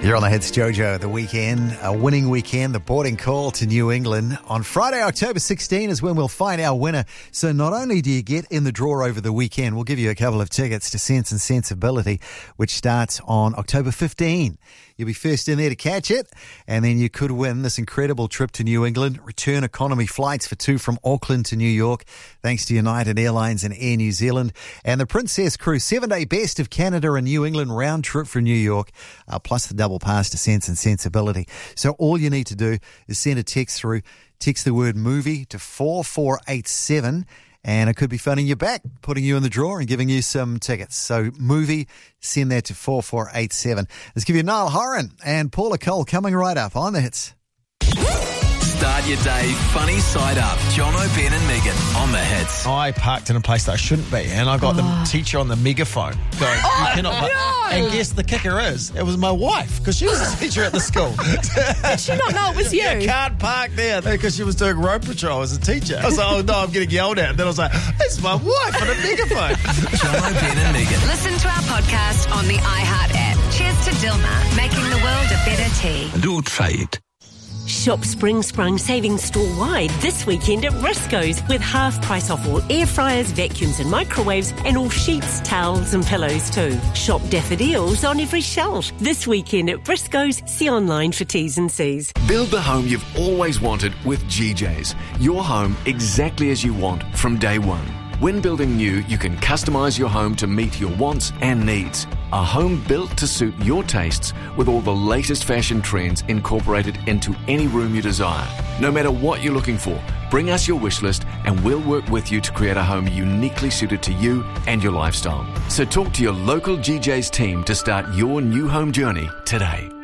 You're on the Hits, Jojo. The weekend, a winning weekend, the boarding call to New England. On Friday, October 16 is when we'll find our winner. So not only do you get in the draw over the weekend, we'll give you a couple of tickets to Sense and Sensibility, which starts on October 15. You'll be first in there to catch it, and then you could win this incredible trip to New England, return economy flights for two from Auckland to New York, thanks to United Airlines and Air New Zealand, and the Princess Cruise 7-day Best of Canada and New England round trip from New York, plus the double pass to Sense and Sensibility. So all you need to do is send a text through, text the word movie to 4487, and it could be phoning you back, putting you in the draw and giving you some tickets. So movie, send that to 4487. Let's give you Niall Horan and Paula Cole coming right up on the Hits. Start your day funny side up. John O'Brien and Megan on the Hits. I parked in a place that I shouldn't be, and I got the teacher on the megaphone going, you cannot park. And guess the kicker is, it was my wife, because she was a teacher at the school. Did she not know it was you? You can't park there, because she was doing road patrol as a teacher. I was like, oh no, I'm getting yelled at. And then I was like, it's my wife on a megaphone. John O'Brien and Megan. Listen to our podcast on the iHeart app. Cheers to Dilmah, making the world a better tea. Do try it. Shop Spring Sprung savings store-wide this weekend at Briscoe's with half price off all air fryers, vacuums and microwaves and all sheets, towels and pillows too. Shop daffodils on every shelf this weekend at Briscoe's. See online for T's and C's. Build the home you've always wanted with GJ's. Your home exactly as you want from day one. When building new, you can customise your home to meet your wants and needs. A home built to suit your tastes with all the latest fashion trends incorporated into any room you desire. No matter what you're looking for, bring us your wish list and we'll work with you to create a home uniquely suited to you and your lifestyle. So talk to your local GJ's team to start your new home journey today.